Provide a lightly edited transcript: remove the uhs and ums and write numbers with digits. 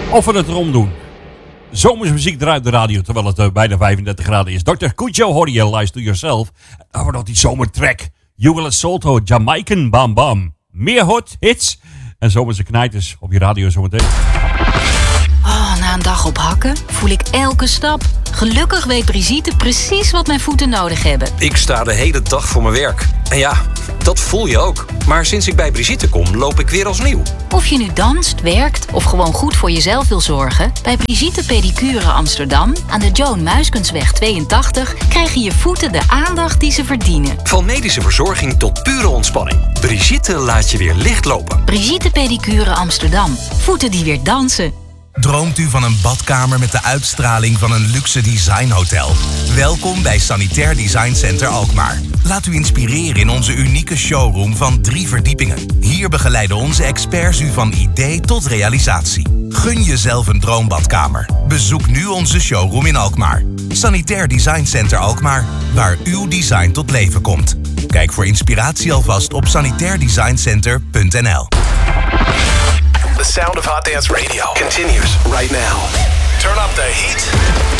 Of we het erom doen. Zomersmuziek draait de radio terwijl het bijna 35 graden is. Dr. Cujo hoorde je Lies to Yourself. En dan wordt nog die zomertrack. You Will Assaulto, Jamaican Bam Bam. Meer hot hits en zomerse knijters op je radio zometeen. Oh, na een dag op hakken voel ik elke stap. Gelukkig weet Brigitte precies wat mijn voeten nodig hebben. Ik sta de hele dag voor mijn werk. En ja, dat voel je ook. Maar sinds ik bij Brigitte kom, loop ik weer als nieuw. Of je nu danst, werkt of gewoon goed voor jezelf wil zorgen... bij Brigitte Pedicure Amsterdam aan de Joan Muiskensweg 82... krijgen je voeten de aandacht die ze verdienen. Van medische verzorging tot pure ontspanning. Brigitte laat je weer licht lopen. Brigitte Pedicure Amsterdam. Voeten die weer dansen. Droomt u van een badkamer met de uitstraling van een luxe designhotel? Welkom bij Sanitair Design Center Alkmaar. Laat u inspireren in onze unieke showroom van 3 verdiepingen. Hier begeleiden onze experts u van idee tot realisatie. Gun jezelf een droombadkamer. Bezoek nu onze showroom in Alkmaar. Sanitair Design Center Alkmaar, waar uw design tot leven komt. Kijk voor inspiratie alvast op sanitairdesigncenter.nl. The sound of Hot Dance Radio continues right now. Turn up the heat